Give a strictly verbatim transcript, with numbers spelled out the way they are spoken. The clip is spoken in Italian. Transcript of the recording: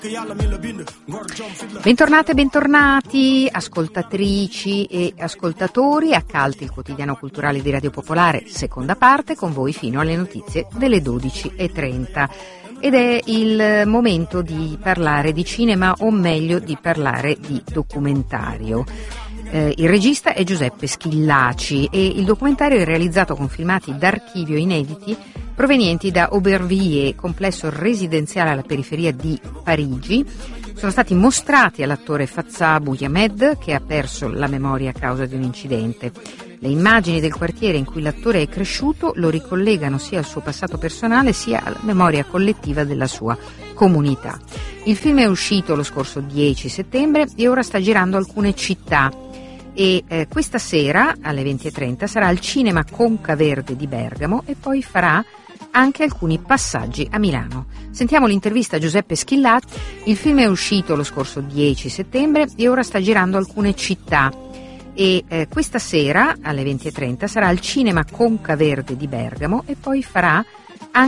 Bentornate e bentornati, ascoltatrici e ascoltatori, a Calti, il quotidiano culturale di Radio Popolare, seconda parte, con voi fino alle notizie delle dodici e trenta. Ed è il momento di parlare di cinema, o meglio di parlare di documentario. Eh, il regista è Giuseppe Schillaci e il documentario è realizzato con filmati d'archivio inediti provenienti da Aubervilliers, complesso residenziale alla periferia di Parigi. Sono stati mostrati all'attore Fazzah Bouyamed, che ha perso la memoria a causa di un incidente. Le immagini del quartiere in cui l'attore è cresciuto lo ricollegano sia al suo passato personale sia alla memoria collettiva della sua comunità. Il film è uscito lo scorso dieci settembre e ora sta girando alcune città. E eh, questa sera alle venti e trenta sarà al Cinema Conca Verde di Bergamo e poi farà anche alcuni passaggi a Milano. Sentiamo l'intervista a Giuseppe Schillaci. Il film è uscito lo scorso dieci settembre e ora sta girando alcune città. E eh, questa sera alle venti e trenta sarà al Cinema Conca Verde di Bergamo e poi farà